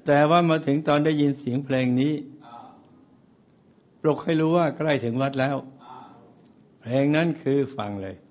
แต่ว่ามาถึงตอนได้ยินเสียงเพลงนี้ปลุกให้รู้ว่าใกล้ถึงวัดแล้วเพลงนั้นคือฟังเลย